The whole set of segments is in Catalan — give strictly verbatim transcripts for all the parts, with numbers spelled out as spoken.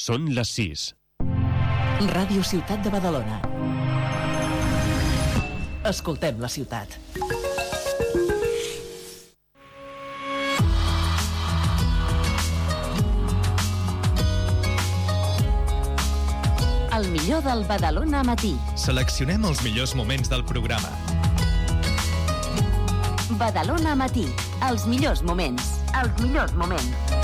Són les sis. Ràdio Ciutat de Badalona. Escoltem la ciutat. El millor del Badalona Matí. Seleccionem els millors moments del programa. Badalona Matí. Els millors moments. Els millors moments.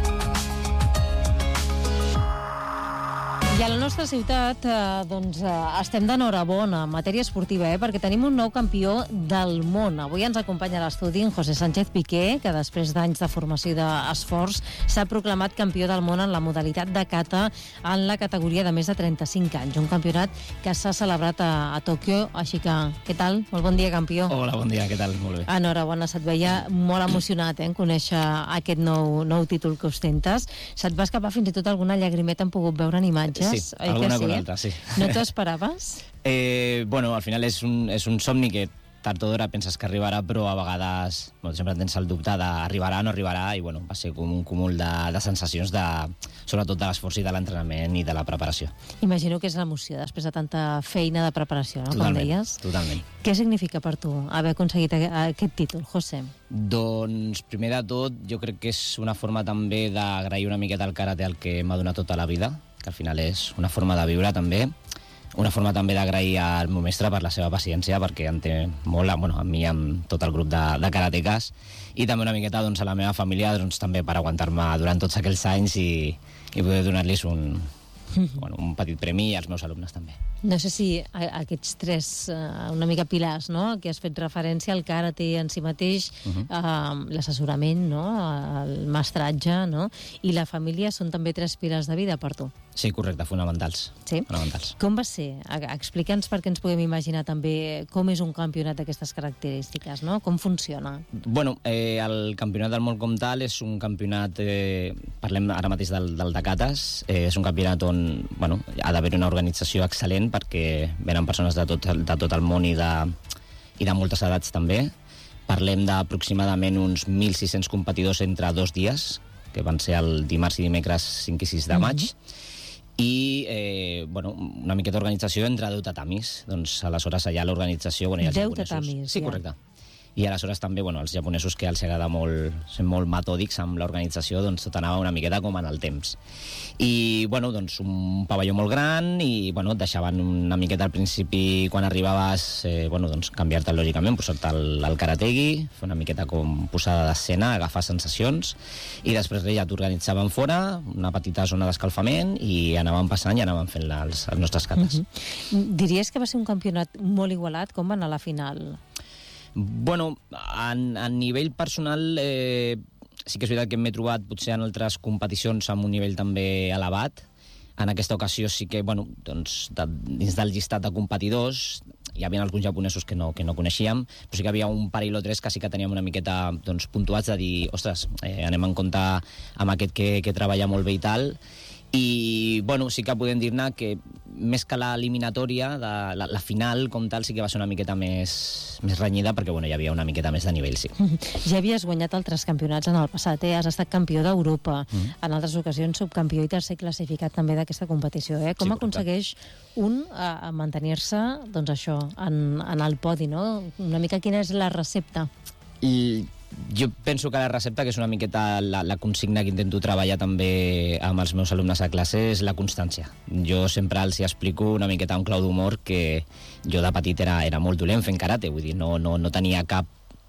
I a la nostra ciutat eh, doncs, eh, estem d'enhorabona en matèria esportiva, eh, perquè tenim un nou campió del món. Avui ens acompanya a l'estudi en José Sánchez Piqué, que després d'anys de formació i d'esforç s'ha proclamat campió del món en la modalitat de kata en la categoria de més de trenta-cinc anys. Un campionat que s'ha celebrat a, a Tòquio, així que, què tal? Molt bon dia, campió. Hola, bon dia, què tal? Molt bé. Enhorabona, se't veia molt emocionat eh, en conèixer aquest nou, nou títol que ostentes. Se't va escapar fins i tot alguna llagrimeta, hem pogut veure en imatges. Sí, oi alguna que cosa sí? altra, sí. No t'ho esperaves? Eh, bueno, al final és un, és un somni que tard o d'hora penses que arribarà, però a vegades bueno, sempre tens el dubte d'arribarà o no arribarà, i bueno, va ser com un cúmul de, de sensacions, de, sobretot de l'esforç i de l'entrenament i de la preparació. Imagino que és l'emoció després de tanta feina de preparació, no? Totalment, com deies. totalment. Què significa per tu haver aconseguit aquest títol, José? Doncs, primer de tot, jo crec que és una forma també d'agrair una miqueta al karate al que m'ha donat tota la vida, que al final és una forma de viure també, una forma també d'agrair al meu mestre per la seva paciència, perquè en té molt, bueno, a mi i amb tot el grup de, de karatekas, i també una miqueta doncs, a la meva família doncs, també per aguantar-me durant tots aquells anys i, i poder donar-los un, bueno, un petit premi, i als meus alumnes també. No sé si a, aquests tres uh, una mica pilars, no?, que has fet referència, al karate en si mateix, uh-huh. uh, l'assessorament, no?, el mestratge, no?, i la família són també tres pilars de vida per tu. Sí, correcte, fonamentals. Sí? Fonamentals. Com va ser? Explica'ns perquè ens podem imaginar també com és un campionat d'aquestes característiques, no?, com funciona. Bueno, eh, el campionat del món com tal és un campionat, eh, parlem ara mateix del, del de katas, eh, és un campionat on bueno, ha d'haver una organització excel·lent, perquè venen persones de tot, de tot el món i de, i de moltes edats també. Parlem d'aproximadament uns mil sis-cents competidors entre dos dies, que van ser el dimarts i dimecres cinc i sis de maig, mm-hmm. i eh, bueno, una miqueta d'organització entre deu tatamis. Doncs aleshores allà l'organització... Bueno, deu tatamis, sí, ja. Correcte. I aleshores també, bueno, els japonesos, que els agrada molt ser molt metòdics amb l'organització, doncs tot anava una miqueta com en el temps. I, bueno, doncs un pavelló molt gran, i, bueno, et deixaven una miqueta al principi, quan arribaves, eh, bueno, doncs canviar-te lògicament, posar-te el, el karategi, fer una miqueta com posada d'escena, agafar sensacions, i després ja t'organitzaven fora, una petita zona d'escalfament, i anàvem passant i anàvem fent els, els nostres katas. Mm-hmm. Diries que va ser un campionat molt igualat? Com va anar a la final? Bueno, a, a nivell personal eh, sí que és veritat que m'he trobat potser en altres competicions amb un nivell també elevat. En aquesta ocasió sí que, bueno, doncs, de, dins del llistat de competidors hi havia alguns japonesos que no, que no coneixíem, però sí que hi havia un parell o tres que sí que teníem una miqueta doncs, puntuats de dir, ostres, eh, anem en compte amb aquest que, que treballa molt bé i tal. I, bueno, sí que podem dir-ne que més que l'eliminatòria, la, la, la final com tal, sí que va ser una miqueta més, més renyida, perquè, bueno, hi havia una miqueta més de nivell, sí. Ja havies guanyat altres campionats en el passat, eh? Has estat campió d'Europa, mm. en altres ocasions subcampió i tercer classificat també d'aquesta competició, eh? Com sí, aconsegueix un a, a mantenir-se, doncs això, en, en el podi, no? Una mica quina és la recepta? I jo penso que la recepta, que és una miqueta la, la consigna que intento treballar també amb els meus alumnes a classe, és la constància. Jo sempre els hi explico una miqueta un clau d'humor, que jo de petit era, era molt dolent fent karate, vull dir, no, no, no tenia cap...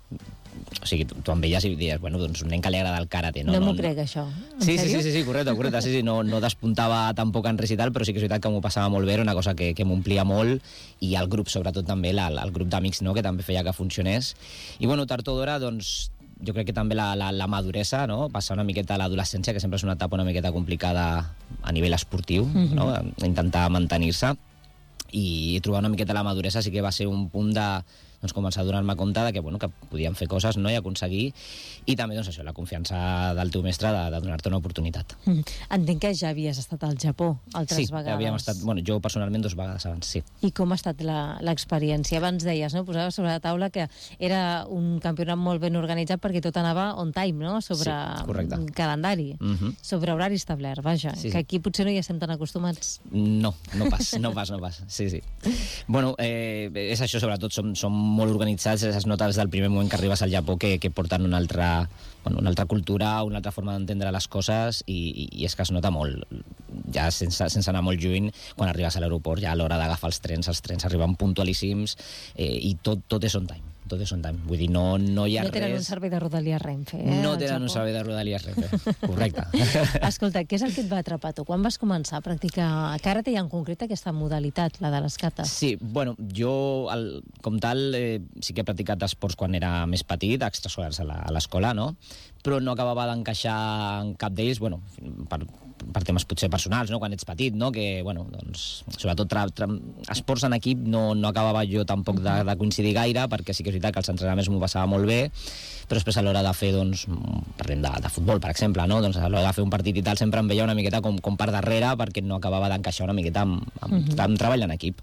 O sigui, tu, tu em veies i dius, bueno, doncs un nen que li agrada el karate. No, no, no m'ho no, crec, això. Sí, sí, sí, sí, sí, correcte, correcte. Sí, sí, no, no despuntava tampoc en res i tal, però sí que és veritat que m'ho passava molt bé, era una cosa que, que m'omplia molt, i el grup, sobretot també, la, el grup d'amics, no?, que també feia que funcionés. I, bueno, tard o d'hora, doncs, jo crec que també la, la, la maduresa, no?, passar una miqueta a l'adolescència, que sempre és una etapa una miqueta complicada a nivell esportiu, mm-hmm. no?, intentar mantenir-se, i trobar una miqueta la maduresa sí que va ser un punt de, doncs, començar a donar-me compte de que, bueno, que podíem fer coses, no?, i aconseguir, i també, doncs, això, la confiança del teu mestre de, de donar-te una oportunitat. Mm. Entenc que ja havies estat al Japó altres sí, vegades. Sí, havíem estat, bueno, jo personalment dos vegades abans, sí. I com ha estat la- l'experiència? Abans deies, no?, posaves sobre la taula que era un campionat molt ben organitzat perquè tot anava on time, no?, sobre Sí, correcte. calendari, Mhm. sobre horari establert, vaja, Sí, sí. que aquí potser no hi estem tan acostumats. No, no pas, no pas, no pas. Sí, sí. Bueno, eh, és això, sobretot, som, som molt organitzats, es nota des del primer moment que arribes al Japó que, que porten una altra, bueno, una altra cultura, una altra forma d'entendre les coses, i, i és que es nota molt, ja sense, sense anar molt lluny, quan arribes a l'aeroport, ja a l'hora d'agafar els trens, els trens arriben puntualíssims, eh, i tot, tot és on time. Tot és on time. Vull dir, no, no hi ha No tenen res... un servei de Rodalies Renfe, eh, No al tenen un Japó. servei de Rodalies Renfe. Correcte. Escolta, què és el que et va atrapar tu? Quan vas començar a practicar karate i en concret aquesta modalitat, la de les cates? Sí, bueno, jo, el, com tal, eh, sí que he practicat esports quan era més petit, extraescolars a la- a l'escola, no? Però no acabava d'encaixar en cap d'ells, bueno, per, per temes potser personals, no?, quan ets petit, no?, que, bueno, doncs, sobretot tra, tra, esports en equip no, no acabava jo tampoc de, de coincidir gaire, perquè sí que és veritat que els entrenaments m'ho passava molt bé, però després a l'hora de fer, doncs, parlem de, de futbol, per exemple, no?, doncs a l'hora de fer un partit i tal sempre em veia una miqueta com, com per darrere, perquè no acabava d'encaixar una miqueta amb, amb, uh-huh. amb treball en equip.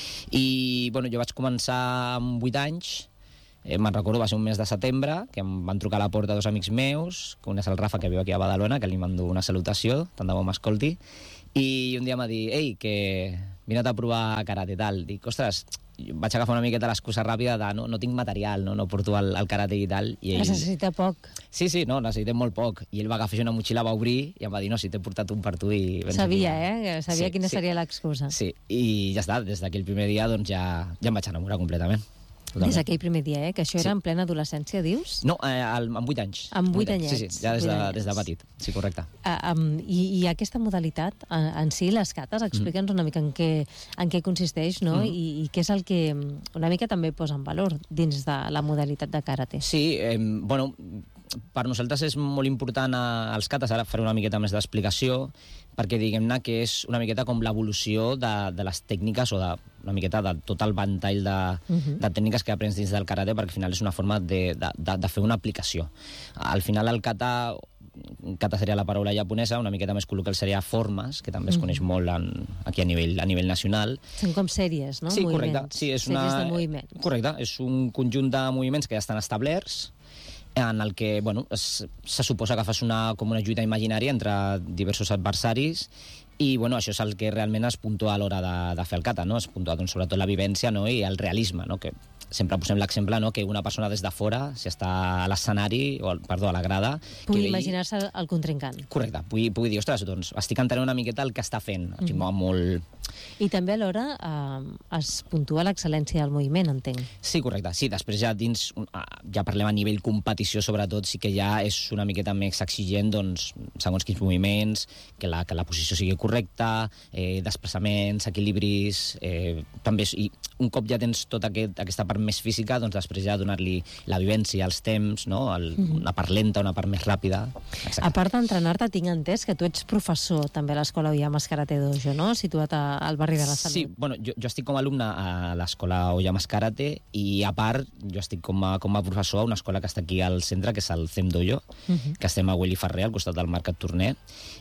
I, bueno, jo vaig començar amb vuit anys, Eh, me'n recordo, va ser un mes de setembre, que em van trucar a la porta dos amics meus, que un és el Rafa, que viu aquí a Badalona, que li mando una salutació, tant de bo m'escolti, i un dia em va dir, ei, que vine a provar karate i tal. Dic, ostres, vaig agafar una miqueta l'excusa ràpida de no, no tinc material, no, no porto el, el karate i tal. I ell... Es necessita poc. Sí, sí, no, necessitem molt poc. I ell va agafar una motxilla, va obrir i em va dir, no, si t'he portat un per tu i... vens Sabia, aquí. eh? Sabia Sí, quina sí. seria l'excusa. Sí, i ja està, des d'aquell primer dia doncs ja, ja em vaig enamorar completament. Des d'aquell primer dia, eh? Que això Sí. era en plena adolescència, dius? No, eh, al, amb vuit anys. Amb vuit anys. Sí, anyets. sí, ja des de, Vuit anyets. des de petit. Sí, correcte. Uh, um, i, I aquesta modalitat, en, en si, les cates, explica'ns una mica en què, en què consisteix, no? Mm. I, I què és el que una mica també posa en valor dins de la modalitat de karate. Sí, eh, bueno, per nosaltres és molt important eh, els kates, ara faré una miqueta més d'explicació, perquè diguem-ne que és una miqueta com l'evolució de, de les tècniques o de, una miqueta de tot el ventall de, Mhm. de tècniques que aprens dins del karate, perquè al final és una forma de, de, de, de fer una aplicació. Al final el kata, kata seria la paraula japonesa, una miqueta més col·loquial seria formes, que també es Mhm. coneix molt en, aquí a nivell, a nivell nacional. Són com sèries, no? Sí, Moviments. correcte. Sí, és sèries una... de moviments. Correcte, és un conjunt de moviments que ja estan establerts, en el que, bueno, es, se suposa que fas una, com una lluita imaginària entre diversos adversaris, i, bueno, això és el que realment es puntua a l'hora de, de fer el kata, no? Es puntua, doncs, sobretot la vivència, no?, i el realisme, no?, que sempre posem l'exemple, no?, que una persona des de fora, si està a l'escenari, o, perdó, a la grada... Pugui que vegi- imaginar-se el contrincant. Correcte, pugui, pugui dir, ostres, doncs, estic entenent una miqueta el que està fent, mm -hmm. molt... I també alhora eh, es puntua l'excel·lència del moviment, entenc. Sí, correcte. Sí, després ja dins, ja parlem a nivell competició, sobretot, sí que ja és una miqueta més exigent, doncs, segons quins moviments, que la, que la posició sigui correcta, eh, desplaçaments, equilibris, eh, també, i un cop ja tens tota aquest, aquesta part més física, doncs després ja donar-li la vivència, els temps, no? El, una part lenta, una part més ràpida. Exacte. A part d'entrenar-te, tinc entès que tu ets professor també a l'Escola Oyamas Karate Dojo, no? Situat a, al barri de la Salut. Sí, bueno, jo, jo estic com a alumne a l'escola Oyamas Karate, i a part jo estic com a, com a professor a una escola que està aquí al centre, que és el Cem Dojo, Uh-huh. que estem a Willy Ferrer, al costat del Mercat Torner,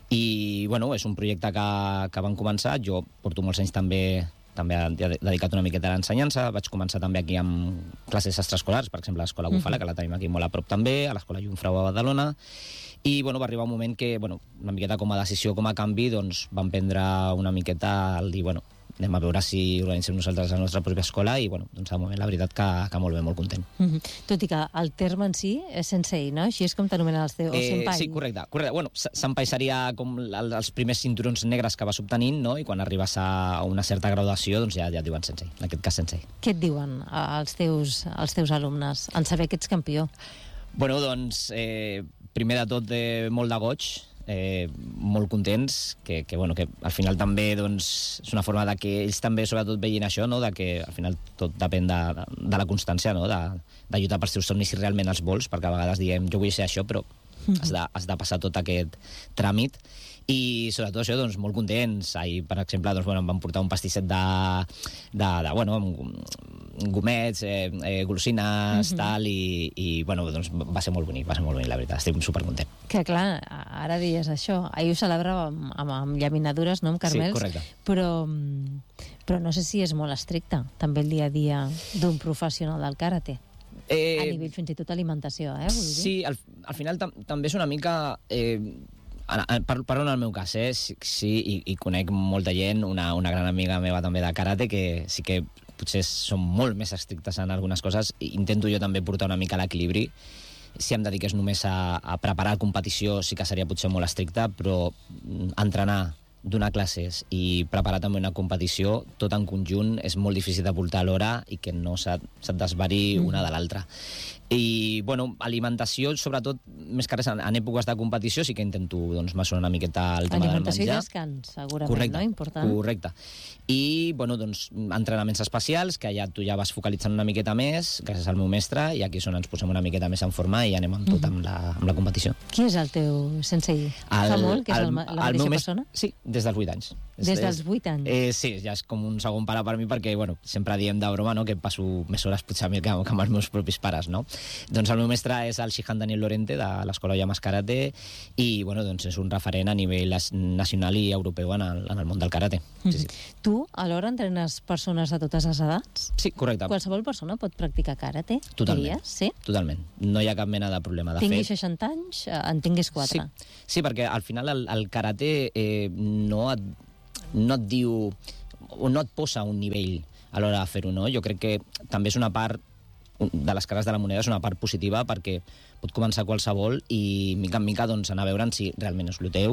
i bueno, és un projecte que, que van començar. Jo porto molts anys també també he dedicat una miqueta a l'ensenyança. Vaig començar també aquí amb classes extraescolars, per exemple a l'Escola Bufala, uh-huh. que la tenim aquí molt a prop també, a l'Escola Jungfrau a Badalona, i bueno, va arribar un moment que, bueno, una miqueta com a decisió, com a canvi, doncs vam prendre una miqueta el dir, bueno, anem a veure si organitzem nosaltres la nostra pròpia escola, i bueno, doncs de moment la veritat que, que molt bé, molt content. Uh-huh. Tot i que el terme en si és sensei, no? Així és com t'anomenen els teus, o senpai. Sí, correcte. correcte. Bueno, senpai seria com el, els primers cinturons negres que vas obtenint, no? I quan arribes a una certa graduació, doncs ja, ja et diuen sensei, en aquest cas sensei. Què et diuen els teus, els teus alumnes en saber que ets campió? Bueno, doncs, eh, primer de tot, eh, molt de goig, eh, molt contents, que, que, bueno, que al final també, doncs, és una forma de que ells també sobretot vegin això, no? De que al final tot depèn de, de, de la constància, no? De, de lluitar pels teus somnis si realment els vols, perquè a vegades diem jo vull ser això, però has de, has de passar tot aquest tràmit. i sobretot això, doncs, molt contents. Ahir, per exemple, doncs, bueno, em van portar un pastisset de, de, de bueno, gomets, eh, eh, golosines, mm-hmm. tal, i, i bueno, doncs, va ser molt bonic, va ser molt bonic, la veritat, estic supercontent. Que clar, ara dies això, ahir ho celebrava amb, amb, amb llaminadures, no?, amb carmels, sí, correcte. Però, però no sé si és molt estricte, també el dia a dia d'un professional del karate. Eh, a nivell fins i tot alimentació, eh? Vull dir. Sí, al, al final tam, també és una mica... Eh, parlo en el meu cas, eh? Sí, sí i, i conec molta gent, una, una gran amiga meva també de karate, que sí que potser són molt més estrictes en algunes coses. Intento jo també portar una mica l'equilibri. Si em dediqués només a, a preparar competició sí que seria potser molt estricte, però entrenar, donar classes i preparar també una competició, tot en conjunt, és molt difícil de portar a l'hora i que no se't, se't desvari mm. una de l'altra. I, bueno, alimentació, sobretot, més que res, en, en èpoques de competició sí que intento, doncs, mesurar una miqueta el tema del menjar. Alimentació i descans, segurament, correcte, no? Important. Correcte. I, bueno, doncs, entrenaments especials, que ja tu ja vas focalitzant una miqueta més, gràcies al meu mestre, i aquí és on ens posem una miqueta més en forma i anem amb tot Mm-hmm. amb, la, amb la competició. Qui és el teu sensei? El, Fa molt que és el, el, la mateixa meu persona? Mes... Sí, des dels vuit anys. Des dels vuit anys? Eh, sí, ja és com un segon pare per mi, perquè, bueno, sempre diem de broma, no?, que passo més hores potser que, que amb els meus propis pares, no? Doncs el meu mestre és el Shihan Daniel Lorente, de l'Escola Llamas Karate, i, bueno, doncs és un referent a nivell nacional i europeu en el, en el món del karate. Sí, sí. Tu, alhora, entrenes persones de totes les edats? Sí, correcte. Qualsevol persona pot practicar karate? Totalment. Diries? Sí? Totalment. No hi ha cap mena de problema. De Tingui fet, seixanta anys, en tinguis quatre. Sí, sí, perquè al final el, el karate eh, no, et, no et diu o no et posa un nivell a l'hora de fer-ho, no? Jo crec que també és una part de les cares de la moneda, és una part positiva, perquè pot començar qualsevol i mica en mica doncs, anar a veure si realment és el teu,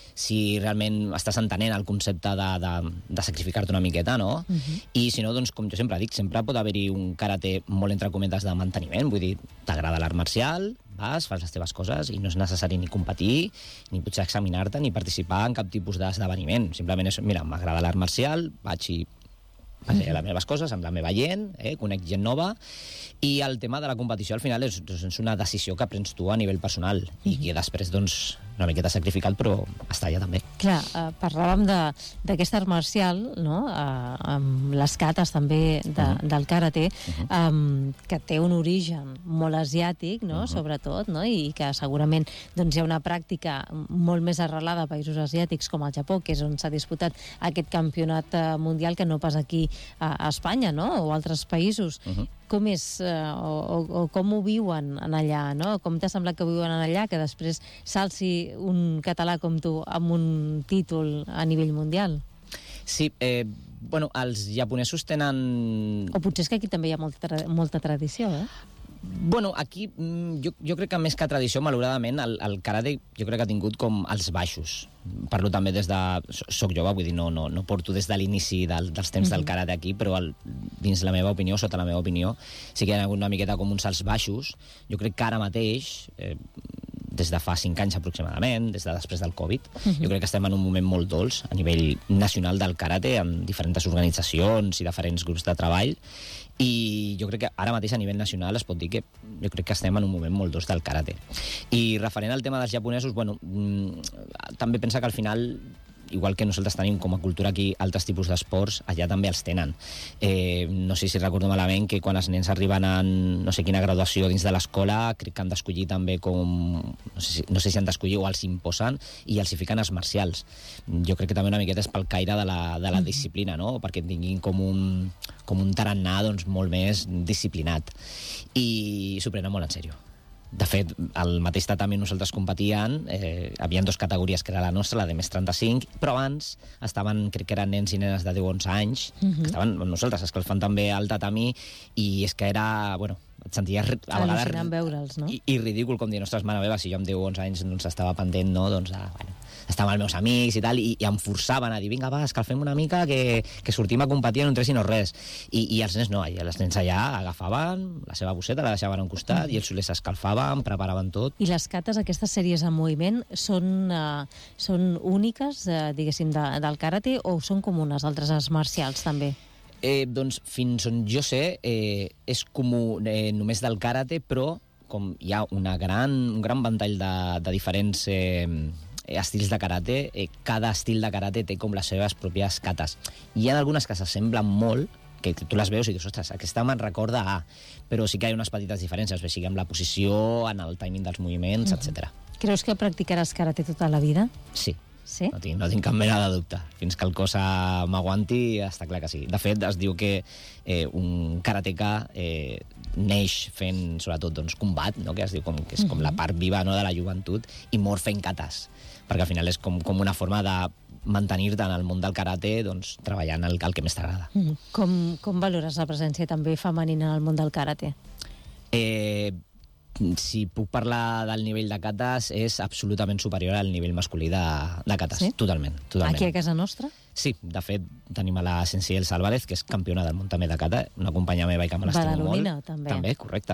si realment estàs entenent el concepte de, de, de sacrificar-te una miqueta, no? Uh-huh. I si no, doncs, com jo sempre dic, sempre pot haver-hi un karate molt entre cometes de manteniment, vull dir, t'agrada l'art marcial, vas, fas les teves coses i no és necessari ni competir, ni potser examinar-te, ni participar en cap tipus d'esdeveniment. Simplement és, mira, m'agrada l'art marcial, vaig i faig les meves coses amb la meva gent, eh, conec gent nova, i el tema de la competició al final és, és una decisió que prens tu a nivell personal i que després, doncs, una miqueta sacrificat, però està allà també. Clar, eh, parlàvem d'aquest art marcial, no?, eh, amb les kates també de, uh-huh. del karate, uh-huh. eh, que té un origen molt asiàtic, no?, uh-huh. sobretot, no?, i que segurament doncs, hi ha una pràctica molt més arrelada a països asiàtics com el Japó, que és on s'ha disputat aquest campionat eh, mundial, que no pas aquí a, a Espanya, no?, o altres països. Uh-huh. Com és, eh, o, o, o com ho viuen en allà, no? Com t'ha semblat que viuen en allà, que després s'alci un català com tu amb un títol a nivell mundial? Sí, eh, bueno, els japonesos tenen... O potser és que aquí també hi ha molta, tra molta tradició, eh? Bueno, aquí jo, jo crec que més que tradició, malauradament, el, el karate jo crec que ha tingut com els baixos. Parlo també des de... Soc jove, vull dir, no, no, no porto des de l'inici del, dels temps mm-hmm. del karate aquí, però el, dins la meva opinió, sota la meva opinió, sí que hi ha hagut una miqueta com uns salts baixos. Jo crec que ara mateix, eh, des de fa cinc anys aproximadament, des de després del Covid, mm-hmm. jo crec que estem en un moment molt dolç a nivell nacional del karate, amb diferents organitzacions i diferents grups de treball, i jo crec que ara mateix a nivell nacional es pot dir que jo crec que estem en un moment molt dolç del karate. I referent al tema dels japonesos, bueno, mmm, també pensa que al final, igual que nosaltres tenim com a cultura aquí altres tipus d'esports, allà també els tenen. Eh, no sé si recordo malament que quan els nens arriben a no sé quina graduació dins de l'escola, crec que han d'escollir també com... No sé, si, no sé si han d'escollir o els imposen i els hi fiquen els marcials. Jo crec que també una miqueta és pel caire de la, de la disciplina, no? Perquè tinguin com un, com un tarannà doncs, molt més disciplinat. I s'ho prenen molt en sèrio. De fet, al mateix tatami nosaltres competíem, eh, havia dues categories, que era la nostra, la de més trenta-cinc, però abans estaven, crec que eren nens i nenes de deu a onze anys, uh-huh. que estaven amb nosaltres, escalfant també al tatami, i és que era, bueno, et senties a vegades... veure'ls, no? I, i ridícul, com dir, ostres, mare meva, si jo amb deu o onze anys doncs, estava pendent, no? Doncs, ah, bueno, estava amb els meus amics i tal, i, i em forçaven a dir, vinga, va, escalfem una mica, que, que sortim a competir en un tres i no res. I, i els nens no, i els nens allà agafaven la seva bosseta, la deixaven a un costat, mm. i els les escalfaven, preparaven tot. I les cates, aquestes sèries en moviment, són, uh, són úniques, uh, diguéssim, de, del karate, o són com unes altres arts marcials, també? Eh, doncs, fins on jo sé, eh, és comú eh, només del karate, però com hi ha una gran, un gran ventall de, de diferents... Eh, estils de karate, eh, cada estil de karate té com les seves pròpies katas. Hi ha algunes que s'assemblen molt, que tu les veus i dius, ostres, aquesta me'n recorda a... Però sí que hi ha unes petites diferències, o sigui, amb la posició, en el timing dels moviments, mm-hmm. etcètera. Creus que practicaràs karate tota la vida? Sí. Sí? No tinc, no tinc cap mena de dubte. Fins que el cos m'aguanti, està clar que sí. De fet, es diu que eh, un karateka eh, neix fent, sobretot, doncs, combat, no? Que es diu com, que és com la part viva, no?, de la joventut, i mor fent katas, perquè al final és com, com una forma de mantenir-te en el món del karate, doncs, treballant el, el que més t'agrada. Mm. Com, com valores la presència també femenina en el món del karate? Eh... Si puc parlar del nivell de katas, és absolutament superior al nivell masculí de, de katas. Sí? Totalment, totalment. Aquí a casa nostra? Sí, de fet, tenim a la Sensei Elsa Álvarez, que és campiona del món també de kata, una companya meva i que me l'estimo molt. Badalonina, també. També, correcte.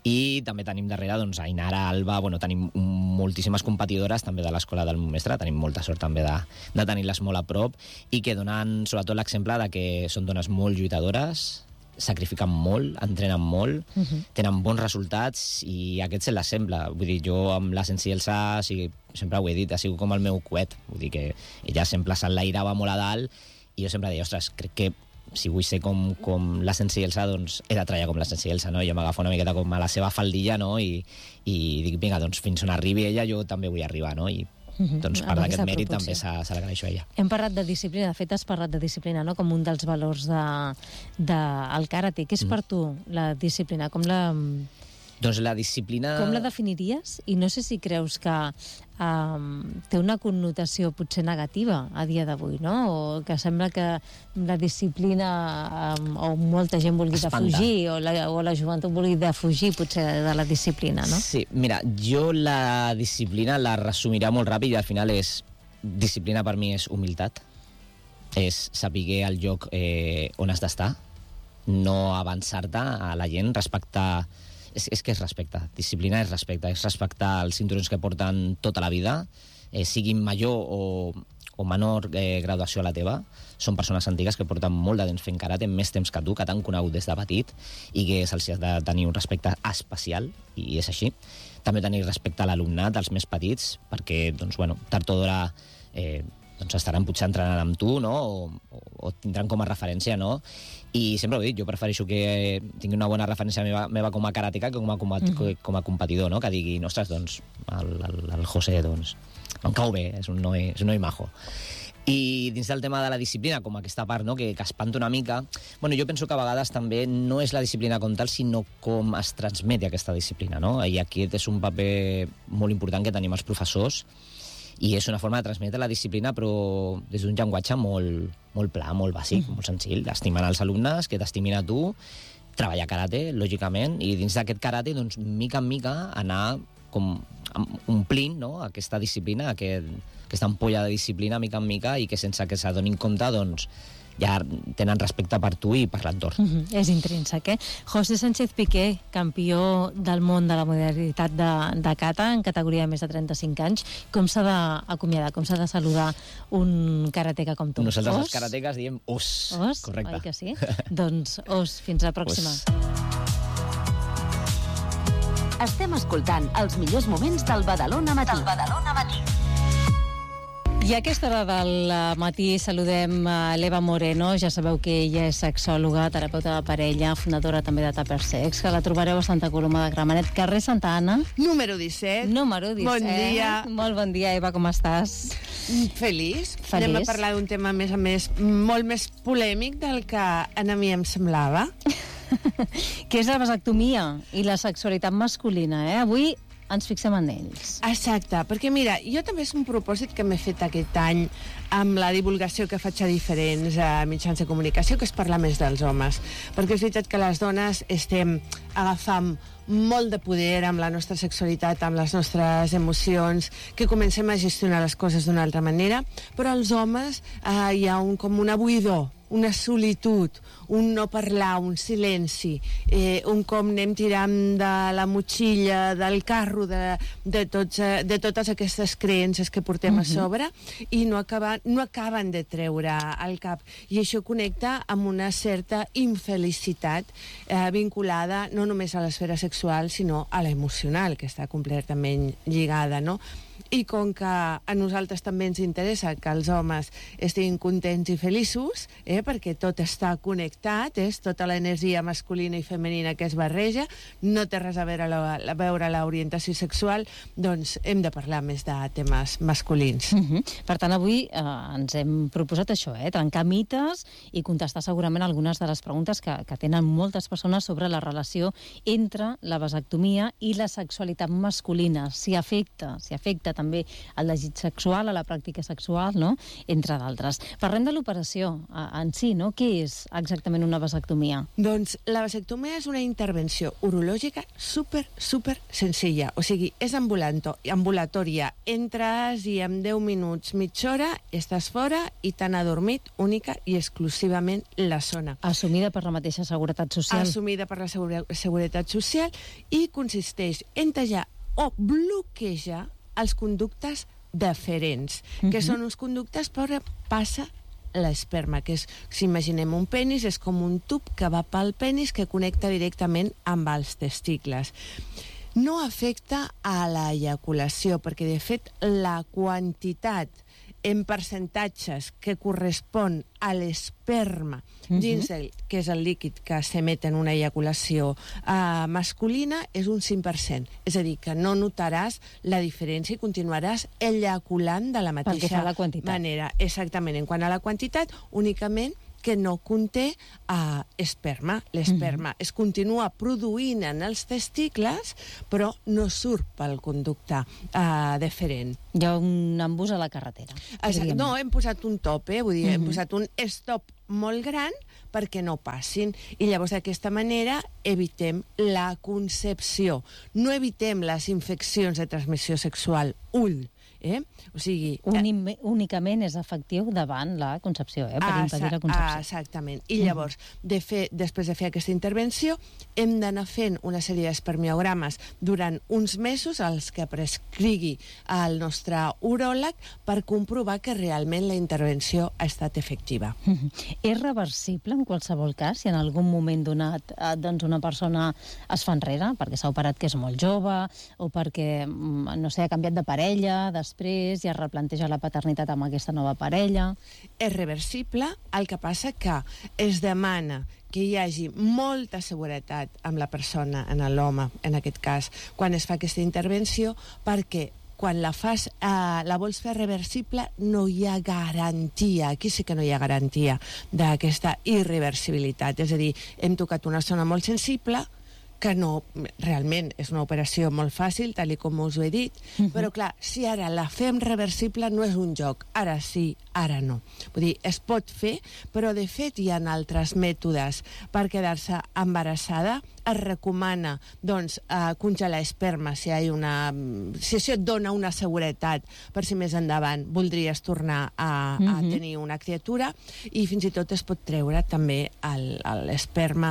I també tenim darrere, doncs, Ainara, Alba, bueno, tenim moltíssimes competidores també de l'escola del meu mestre, tenim molta sort també de, de tenir-les molt a prop, i que donen, sobretot, l'exemple de que són dones molt lluitadores, sacrifiquen molt, entrenen molt, uh-huh. tenen bons resultats i aquest se la sembla. Vull dir, jo amb la Sensei Elsa, o sigui, sempre ho he dit, ha sigut com el meu coet. Vull dir que ella sempre s'enlairava molt a dalt i jo sempre deia, ostres, crec que si vull ser com, com la Sensei Elsa, doncs he de treballar com la Sensei Elsa, no? Jo m'agafo una miqueta com a la seva faldilla, no? I, i dic, vinga, doncs fins on arribi ella, jo també vull arribar, no? I Mm-hmm. doncs part d'aquest mèrit també se l'agraeixo a ella. Hem parlat de disciplina, de fet has parlat de disciplina, no?, com un dels valors del de, de karate. Què és mm. per tu la disciplina? Com la... Doncs la disciplina... Com la definiries? I no sé si creus que um, té una connotació potser negativa a dia d'avui, no? O que sembla que la disciplina um, o molta gent vulgui defugir, o la, o la joventut vulgui defugir potser de la disciplina, no? Sí, mira, jo la disciplina la resumirà molt ràpid i al final és... Disciplina per mi és humilitat, és saber el lloc eh, on has d'estar, no avançar-te a la gent, respectar... És, és que és respecte. Disciplina és respecte. És respectar els cinturons que porten tota la vida, eh, siguin major o, o menor eh, graduació a la teva. Són persones antigues que porten molt de temps fent karate, més temps que tu, que t'han conegut des de petit, i que se'ls ha de tenir un respecte especial, i és així. També tenir respecte a l'alumnat, als més petits, perquè, doncs, bueno, tard o d'hora eh, doncs estaran potser entrenant amb tu, no?, o, o tindran com a referència, no?, i sempre ho dic, jo prefereixo que tingui una bona referència meva, meva com a karateka que com a, combat, mm-hmm. com a competidor, no?, que digui, ostres, doncs, el, el, el José, doncs, em cau bé, és un noi, és un noi majo. I dins del tema de la disciplina, com aquesta part, no?, que, que espanta una mica, bueno, jo penso que a vegades també no és la disciplina com tal, sinó com es transmet aquesta disciplina, no?, i aquest és un paper molt important que tenim els professors, i és una forma de transmetre la disciplina, però des d'un llenguatge molt, molt pla, molt bàsic, mm. molt senzill. Estimant els alumnes, que t'estimin a tu, treballar karate, lògicament, i dins d'aquest karate, doncs, mica en mica, anar com omplint, no?, aquesta disciplina, aquest, aquesta ampolla de disciplina, mica en mica, i que sense que s'adonin compte, doncs, ja tenen respecte per tu i per l'entorn. Mm-hmm. És intrínsec, eh? José Sánchez Piqué, campió del món de la modalitat de, de kata en categoria de més de trenta-cinc anys. Com s'ha d'acomiadar, com s'ha de saludar un karateka com tu? Nosaltres os? Els karateques diem os. Os? Correcte. Oi que sí? Doncs os, fins la pròxima. Os. Estem escoltant els millors moments del Badalona Matí. Del Badalona Matí. I a aquesta hora del matí saludem a l'Eva Moreno. Ja sabeu que ella és sexòloga, terapeuta de parella, fundadora també de Tupper Sex, que la trobareu a Santa Coloma de Gramenet, carrer Santa Anna. Número disset. Número disset. Bon dia. Molt bon dia, Eva, com estàs? Feliç. Feliç. Anem a parlar d'un tema, a més a més, molt més polèmic del que a mi em semblava. Que és la vasectomia i la sexualitat masculina, eh? Avui ens fixem en ells. Exacte, perquè mira, jo també és un propòsit que m'he fet aquest any amb la divulgació que faig a diferents uh, mitjans de comunicació, que és parlar més dels homes. Perquè és veritat que les dones estem agafant molt de poder amb la nostra sexualitat, amb les nostres emocions, que comencem a gestionar les coses d'una altra manera, però als homes uh, hi ha un, com una buidor, una solitud, un no parlar, un silenci, eh, un com anem tirant de la motxilla, del carro, de, de, tots, de totes aquestes creences que portem uh-huh. a sobre, i no, acaba, no acaben de treure al cap. I això connecta amb una certa infelicitat eh, vinculada no només a l'esfera sexual, sinó a l'emocional, que està completament lligada, no? I com que a nosaltres també ens interessa que els homes estiguin contents i feliços, eh, perquè tot està connectat, és tota l'energia masculina i femenina que es barreja, no té res a veure la, a veure l'orientació sexual, doncs hem de parlar més de temes masculins. Uh-huh. Per tant, avui eh, ens hem proposat això, eh, trencar mites i contestar segurament algunes de les preguntes que, que tenen moltes persones sobre la relació entre la vasectomia i la sexualitat masculina, si afecta, si afecta també al desig sexual, a la pràctica sexual, no? Entre d'altres. Parlem de l'operació en si, no? Què és exactament una vasectomia? Doncs la vasectomia és una intervenció urològica super, super senzilla. O sigui, és ambulanto, ambulatòria. Entres i en deu minuts, mitja hora, estàs fora i t'han adormit única i exclusivament la zona. Assumida per la mateixa Seguretat Social. Assumida per la segure, Seguretat Social i consisteix en tallar o bloquejar els conductes deferents, uh-huh. que són uns conductes per on passa l'esperma, que és, si imaginem un penis, és com un tub que va pel penis que connecta directament amb els testicles. No afecta a l'eyaculació, perquè de fet la quantitat en percentatges que correspon a l'esperma uh-huh. dins del, que és el líquid que s'emet en una eyaculació uh, masculina, és un cinc per cent. És a dir, que no notaràs la diferència i continuaràs eyaculant de la mateixa la manera. Exactament. En quant a la quantitat, únicament que no conté uh, esperma. L'esperma mm-hmm. es continua produint en els testicles, però no surt pel conducte uh, deferent. Hi ha un embús a la carretera. Exacte. No, hem posat un top, eh? Vull dir, mm-hmm. hem posat un stop molt gran perquè no passin. I llavors d'aquesta manera evitem la concepció. No evitem les infeccions de transmissió sexual ull. Eh? O sigui... Unim, únicament és efectiu davant la concepció, eh? Per impedir la concepció. Exactament. I llavors, de fer, després de fer aquesta intervenció, hem d'anar fent una sèrie d'espermiogrames durant uns mesos, els que prescrigui el nostre uròleg, per comprovar que realment la intervenció ha estat efectiva. És reversible en qualsevol cas, si en algun moment donat doncs una persona es fa enrere, perquè s'ha operat que és molt jove, o perquè, no sé, ha canviat de parella, de després ja replanteja la paternitat amb aquesta nova parella. És reversible, el que passa que es demana que hi hagi molta seguretat amb la persona, en l'home, en aquest cas, quan es fa aquesta intervenció, perquè quan la fas, eh, la vols fer reversible, no hi ha garantia, aquí sí que no hi ha garantia d'aquesta irreversibilitat. És a dir, hem tocat una zona molt sensible, que no, realment és una operació molt fàcil, tal com us ho he dit, uh-huh. però clar, si ara la fem reversible no és un joc, ara sí, ara no. Vull dir, es pot fer, però de fet hi ha altres mètodes per quedar-se embarassada. Es recomana, doncs, eh, congelar esperma si, hi ha una, si això et dona una seguretat per si més endavant voldries tornar a, uh-huh. a tenir una criatura, i fins i tot es pot treure també l'esperma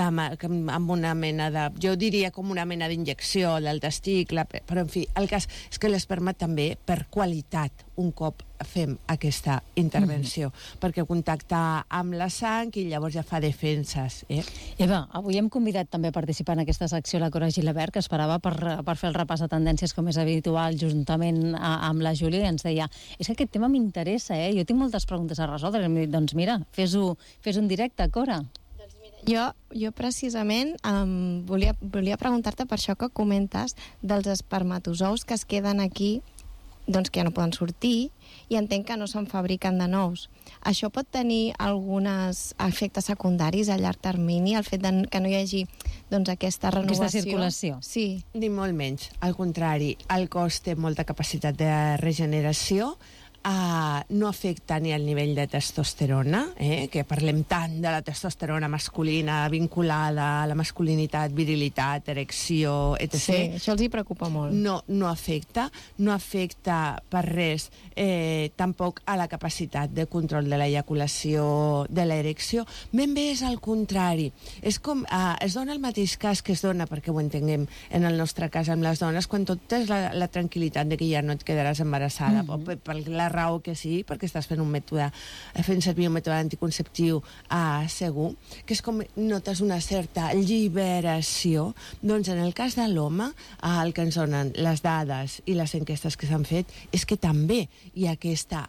amb una mena de, jo diria com una mena d'injecció del testicle, però en fi, el cas és que l'esperma també, per qualitat, un cop fem aquesta intervenció, mm-hmm. perquè contacta amb la sang i llavors ja fa defenses. Eh? Eva, avui hem convidat també a participar en aquesta secció la Cora Gilabert, que esperava per, per fer el repàs de tendències com és habitual juntament a, amb la Júlia, i ens deia, és que aquest tema m'interessa, eh? Jo tinc moltes preguntes a resoldre. I em dit, doncs mira, fes-ho fes un directe, Cora. Jo, jo precisament um, volia, volia preguntar-te per això que comentes dels espermatozous que es queden aquí, doncs que ja no poden sortir, i entenc que no se'n fabriquen de nous. Això pot tenir alguns efectes secundaris a llarg termini, el fet de que no hi hagi doncs, aquesta renovació? Aquesta circulació. Sí. Ni molt menys. Al contrari, el cos té molta capacitat de regeneració, Uh, no afecta ni el nivell de testosterona, eh, que parlem tant de la testosterona masculina vinculada a la masculinitat, virilitat, erecció, etcètera. Sí, això els hi preocupa molt. No, no afecta, no afecta per res, eh, tampoc a la capacitat de control de l'eyaculació, de l'erecció. Ben bé és al contrari. És com, uh, es dona el mateix cas que es dona, perquè ho entenguem en el nostre cas amb les dones, quan tot és la, la tranquil·litat de que ja no et quedaràs embarassada, mm-hmm. per, per la raó que sí, perquè estàs fent un mètode, fent servir un mètode anticonceptiu uh, segur, que és com notes una certa lliberació. Doncs en el cas de l'home, uh, el que ens donen les dades i les enquestes que s'han fet és que també hi ha aquesta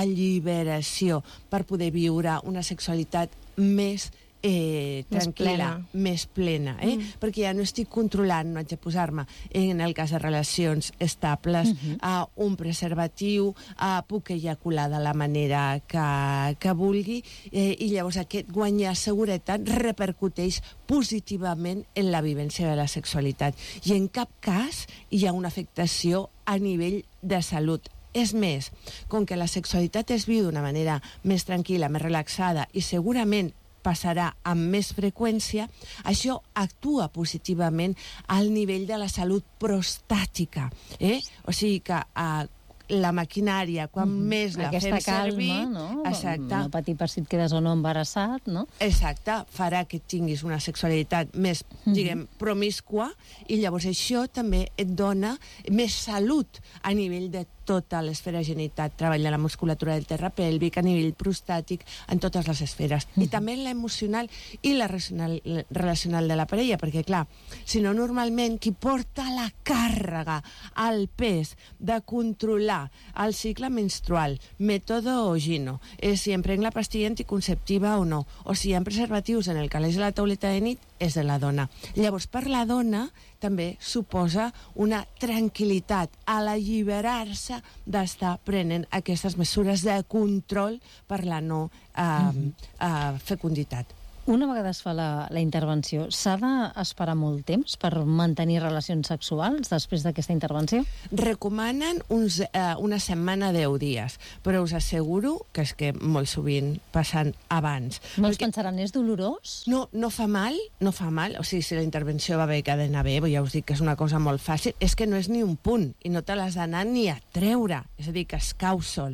alliberació per poder viure una sexualitat més Eh, tranquil·la, més plena, eh? Mm. perquè ja no estic controlant, no haig de posar-me en el cas de relacions estables mm-hmm. a un preservatiu, a puc ejacular de la manera que, que vulgui, eh, i llavors aquest guanyar seguretat repercuteix positivament en la vivència de la sexualitat, i en cap cas hi ha una afectació a nivell de salut. És més, com que la sexualitat es viu d'una manera més tranquil·la, més relaxada, i segurament passarà amb més freqüència, això actua positivament al nivell de la salut prostàtica. Eh? O sigui que eh, la maquinària, quan mm. més la Aquesta fem servir... calma, no? Exacte. No patir per si et quedes o no embarassat, no? Exacte, farà que tinguis una sexualitat més, mm. diguem, promiscua, i llavors això també et dona més salut a nivell de tota l'esfera genital, treball de la musculatura del terra pèlvic, a nivell prostàtic, en totes les esferes. Mm. I també en l'emocional i la relacional, relacional de la parella, perquè, clar, si no, normalment qui porta la càrrega, el pes de controlar el cicle menstrual, mètode Gino, és si em prenc la pastilla anticonceptiva o no, o si hi ha preservatius en el calaix de la tauleta de nit, és de la dona. Llavors, per la dona també suposa una tranquil·litat a l'alliberar-se d'estar prenent aquestes mesures de control per la no eh, mm-hmm. eh, fecunditat. Una vegada es fa la, la intervenció, s'ha d'esperar molt temps per mantenir relacions sexuals després d'aquesta intervenció? Recomanen uns, eh, una setmana, deu dies, però us asseguro que és que molt sovint passen abans. Molts perquè... pensaran, és dolorós? No, no fa mal, no fa mal. O sigui, si la intervenció va bé, que ha d'anar bé, ja us dic que és una cosa molt fàcil, és que no és ni un punt, i no te l'has d'anar ni a treure, és a dir, que es cau sol.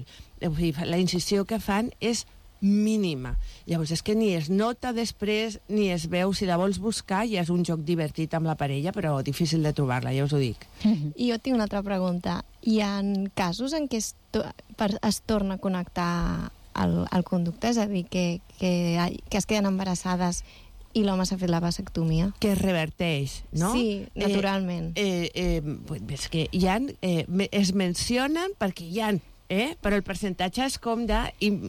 La incisió que fan és mínima. Llavors és que ni es nota després ni es veu. Si la vols buscar ja és un joc divertit amb la parella, però difícil de trobar-la, ja us ho dic. Mm-hmm. I jo tinc una altra pregunta. Hi ha casos en què es, to per, es torna a connectar el, el conducte? És a dir, que, que, que es queden embarassades i l'home s'ha fet la vasectomia? Que es reverteix, no? Sí, naturalment. Eh, eh, eh, és que hi ha, eh, es mencionen perquè hi ha Eh? però el percentatge és com de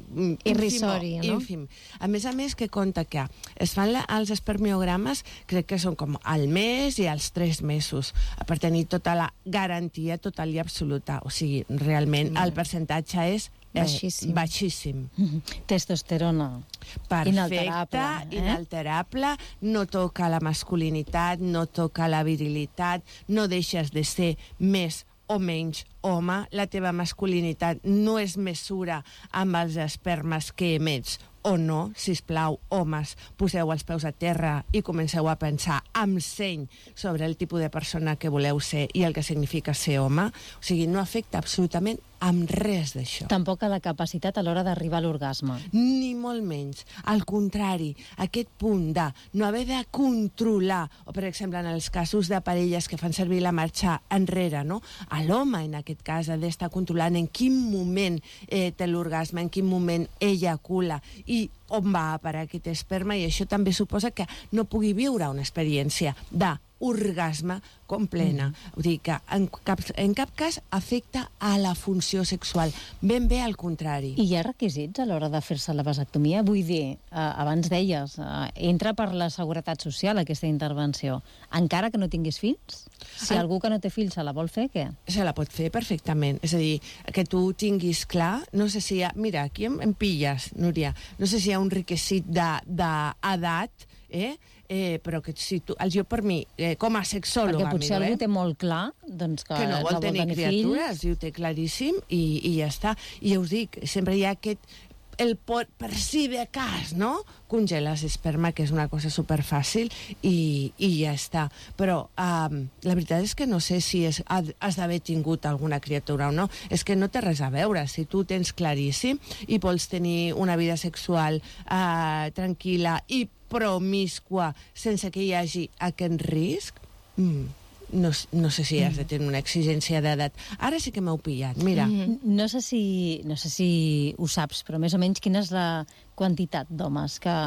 irrisori, no? Ínfim. A més a més, que compta que es fan la, els espermiogrames, crec que són com al mes i als tres mesos, per tenir tota la garantia total i absoluta. O sigui, realment mm. el percentatge és eh, baixíssim. baixíssim. Mm-hmm. Testosterona. Perfecte, inalterable, eh? inalterable, no toca la masculinitat, no toca la virilitat, no deixes de ser més o menys home, la teva masculinitat no es mesura amb els espermes que emets o no. Sisplau, homes, poseu els peus a terra i comenceu a pensar amb seny sobre el tipus de persona que voleu ser i el que significa ser home. O sigui, no afecta absolutament amb res d'això. Tampoc a la capacitat a l'hora d'arribar a l'orgasme. Ni molt menys. Al contrari, aquest punt de no haver de controlar, o per exemple en els casos de parelles que fan servir la marxa enrere, no? A l'home, en aquest cas, ha d'estar controlant en quin moment eh, té l'orgasme, en quin moment ejacula i on va a parar aquest esperma, i això també suposa que no pugui viure una experiència de orgasme completa. Mm. Vull dir que en cap, en cap cas afecta a la funció sexual. Ben bé al contrari. I hi ha requisits a l'hora de fer-se la vasectomia? Vull dir, eh, abans deies, eh, entra per la seguretat social aquesta intervenció. Encara que no tinguis fills? Si ah. algú que no té fills se la vol fer, què? Se la pot fer perfectament. És a dir, que tu tinguis clar, no sé si hi ha... Mira, aquí em, em pilles, Núria. No sé si hi ha un requisit d'edat, eh? Eh, però que si tu, jo per mi, eh, com a sexòloga... Perquè potser miro, algú eh? té molt clar doncs que, que no vol no tenir, vol tenir criatures, fills. i ho té claríssim, i, i ja està. I ja us dic, sempre hi ha aquest... el por, per si de cas, no? Congeles esperma, que és una cosa superfàcil, i, i ja està. Però um, la veritat és que no sé si és, has d'haver tingut alguna criatura o no. És que no té res a veure. Si tu tens claríssim i vols tenir una vida sexual uh, tranquil·la i promiscua sense que hi hagi aquest risc, mm, no, no sé si has de tenir una exigència d'edat. Ara sí que m'heu pillat, mira. Mm-hmm. No sé si, no sé si ho saps, però més o menys quina és la quantitat d'homes que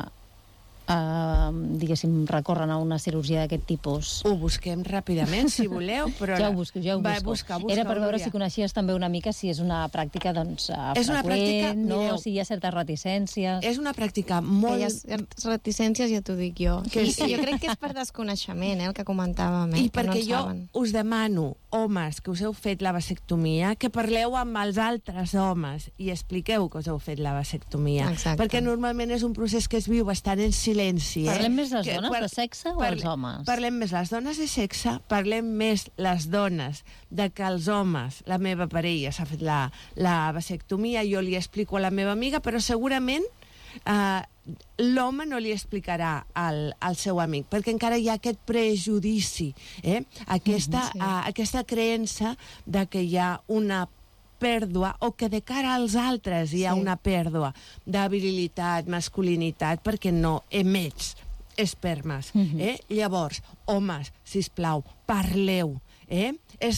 Uh, diguéssim, recorren a una cirurgia d'aquest tipus. Ho busquem ràpidament, si voleu, però... Ja ho busco, ja ho Va, busco. busca, busca, Era per veure Núria. si coneixies també una mica si és una pràctica, doncs, uh, És una pràctica, freqüent, no? mireu. Si hi ha certes reticències. És una pràctica molt... Que hi ha certes reticències, ja t'ho dic jo. Que I, sí. jo crec que és per desconeixement, eh, el que comentàvem, eh, I que no perquè en jo saben. us demano, homes, que us heu fet la vasectomia, que parleu amb els altres homes i expliqueu que us heu fet la vasectomia. Exacte. Perquè normalment és un procés que es viu bastant en silenci. Eh? Parlem més les Que dones par- de sexe o parle- els homes? Parlem més les dones de sexe, parlem més les dones de que els homes, la meva parella s'ha fet la, la vasectomia, jo li explico a la meva amiga, però segurament eh, l'home no li explicarà al, al seu amic, perquè encara hi ha aquest prejudici, eh? aquesta, Mhm, sí. eh, aquesta creença de que hi ha una pèrdua, o que de cara als altres hi ha Sí. una pèrdua de virilitat, masculinitat, perquè no emets espermes. Mhm. eh? Llavors, homes, sisplau, parleu, eh?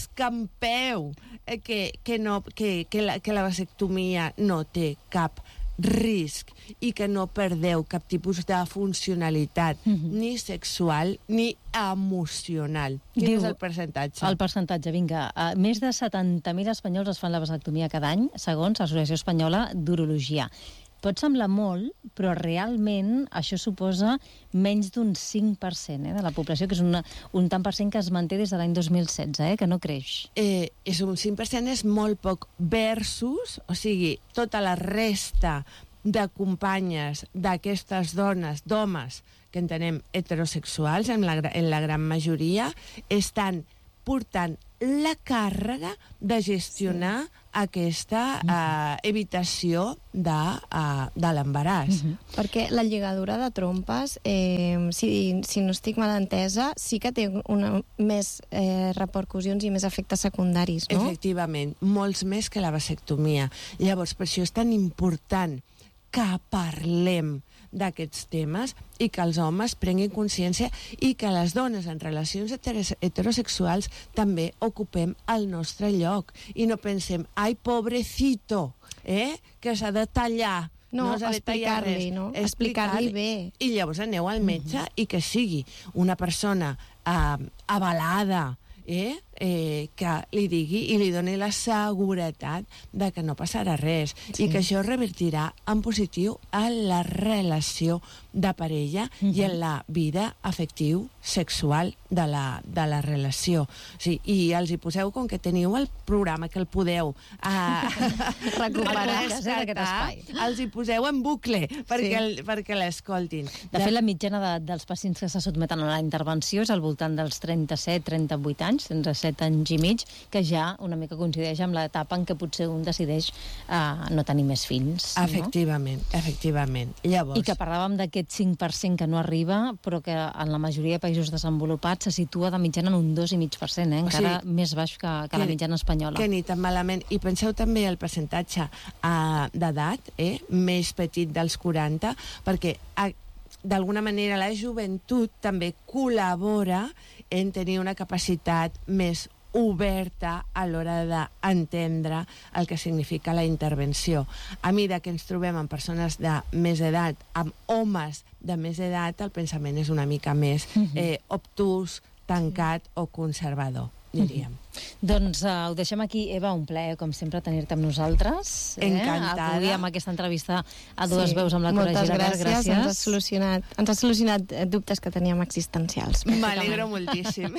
escampeu eh, que, que, no, que, que, la, que la vasectomia no té cap risc i que no perdeu cap tipus de funcionalitat, Mhm. ni sexual ni emocional. Quin Diu- és el percentatge? El percentatge, vinga. Uh, més de setanta mil espanyols es fan la vasectomia cada any, segons l'Associació Espanyola d'Urologia. Pot semblar molt, però realment això suposa menys d'un cinc per cent eh, de la població, que és una, un tant per cent que es manté des de l'any dos mil setze, eh, que no creix. Eh, és un cinc per cent, és molt poc, versus, o sigui, tota la resta de companyes d'aquestes dones, d'homes, que entenem heterosexuals, en la, gra- en la gran majoria, estan portant la càrrega de gestionar sí. aquesta uh, evitació de, uh, de l'embaràs. Mhm. Perquè la lligadura de trompes, eh, si, si no estic mal entesa, sí que té una, més eh, repercussions i més efectes secundaris, no? Efectivament, molts més que la vasectomia. Llavors, per això és tan important que parlem d'aquests temes i que els homes prenguin consciència i que les dones en relacions heteros- heterosexuals també ocupem el nostre lloc i no pensem, ai, pobrecito, eh? que s'ha de tallar. No, s'ha de tallar explicar-li, res. no? Explicar-li bé. I llavors aneu al metge i que sigui una persona eh, avalada, eh? Eh, que li digui i li doni la seguretat de que no passarà res Sí. i que això revertirà en positiu a la relació de parella uh-huh. i en la vida afectiu sexual de la, de la relació. Sí, i els hi poseu, com que teniu el programa que el podeu uh, Recuperar aquest espai. els hi poseu en bucle perquè, Sí. el, perquè l'escoltin. De fet, la mitjana de, dels pacients que se sotmeten a la intervenció és al voltant dels trenta-set trenta-vuit anys, trenta-set anys i mig, que ja una mica coincideix amb l'etapa en què potser un decideix uh, no tenir més fills. Efectivament, no? efectivament. Llavors... I que parlàvem d'aquest cinc per cent que no arriba, però que en la majoria de països desenvolupats se situa de mitjana en un dos coma cinc per cent, eh? encara O sigui, més baix que, que la mitjana espanyola. Que ni tan malament. I penseu també el percentatge uh, d'edat, eh? més petit dels quaranta, perquè uh, d'alguna manera la joventut també col·labora en tenir una capacitat més oberta a l'hora d'entendre el que significa la intervenció. A mesura que ens trobem amb persones de més edat, amb homes de més edat, el pensament és una mica més eh, obtús, tancat o conservador, diríem. Doncs uh, ho deixem aquí. Eva, un plaer, com sempre, tenir-te amb nosaltres. Eh? Encantada. Avui amb aquesta entrevista a dues veus amb la Cora Moltes Girabert. gràcies. Gràcies. Ens has solucionat, ens has solucionat eh, dubtes que teníem existencials. M'alegro moltíssim.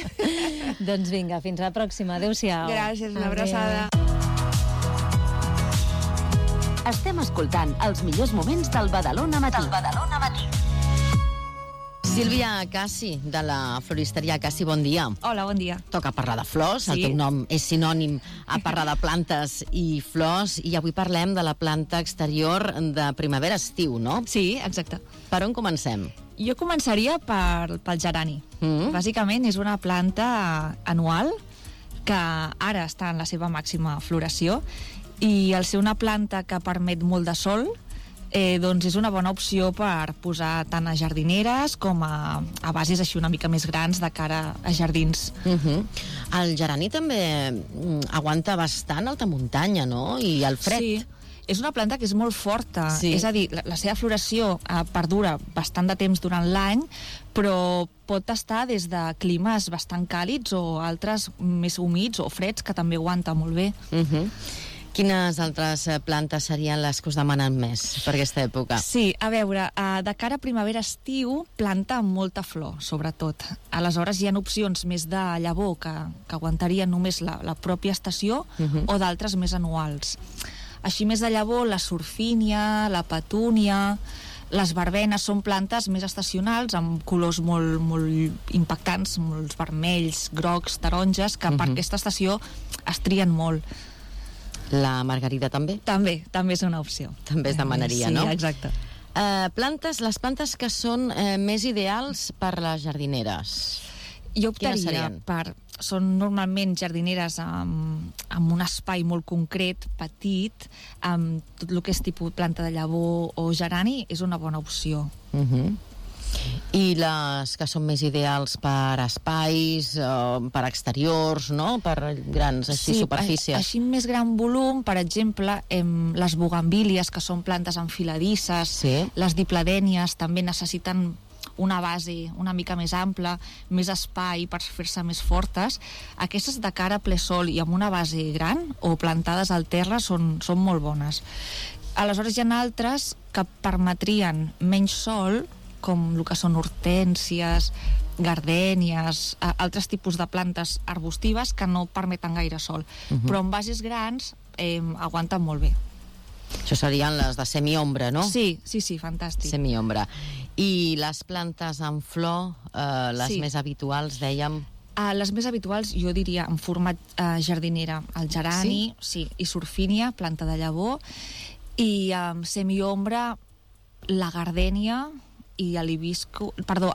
Doncs vinga, fins a la pròxima. Adéu-siau. Gràcies, una Adéu. abraçada. Estem escoltant els millors moments del Badalona Matí. Del Badalona Matí. Sílvia Cassi, de la floristeria Cassi, bon dia. Hola, bon dia. Toca parlar de flors, el Sí. teu nom és sinònim a parlar de plantes i flors, i avui parlem de la planta exterior de primavera-estiu, no? Sí, exacte. Per on comencem? Jo començaria per, pel gerani. Mm. Bàsicament és una planta anual que ara està en la seva màxima floració i al ser una planta que permet molt de sol, eh, doncs és una bona opció per posar tant a jardineres com a, a bases així una mica més grans de cara a jardins. Uh-huh. El gerani també mm, aguanta bastant alta muntanya, no? I el fred. Sí, és una planta que és molt forta, Sí. és a dir, la, la seva floració eh, perdura bastant de temps durant l'any, però pot estar des de climes bastant càlids o altres més humits o freds, que també aguanta molt bé. Uh-huh. Quines altres eh, plantes serien les que us demanen més per aquesta època? Sí, a veure, eh, de cara a primavera-estiu, planta amb molta flor, sobretot. Aleshores hi ha opcions més de llavor que, que aguantarien només la, la pròpia estació Mhm. o d'altres més anuals. Així més de llavor, la surfínia, la petúnia, les verbenes són plantes més estacionals amb colors molt, molt impactants, molts vermells, grocs, taronges, que per Mhm. aquesta estació es trien molt. La margarida també? També, també és una opció. També es demanaria, sí, no? Sí, exacte. Eh, plantes, les plantes que són eh, més ideals per les jardineres. Jo Quines optaria serien? per... Són normalment jardineres amb, amb un espai molt concret, petit, amb tot el que és tipus planta de llavor o gerani, és una bona opció. Uh-huh. I les que són més ideals per espais, eh, per exteriors, no? Per grans així, superfícies. a- així amb més gran volum, per exemple, em, les bugambílies, que són plantes enfiladisses, Sí. les dipladènies també necessiten una base una mica més ampla, més espai per fer-se més fortes. Aquestes de cara a ple sol i amb una base gran o plantades al terra són, són molt bones. Aleshores hi ha altres que permetrien menys sol, com el que són hortències, gardènies, a- altres tipus de plantes arbustives que no permeten gaire sol. Mhm. Però amb bases grans eh, aguanten molt bé. Això serien les de semiombra, no? Sí, sí, sí, fantàstic. Semiombra. I les plantes en flor, eh, les Sí. més habituals, dèiem... Uh, les més habituals, jo diria, en format uh, jardinera, el gerani, sí? sí, i surfínia, planta de llavor, i um, semiombra, la gardènia i l'hibisco, perdó,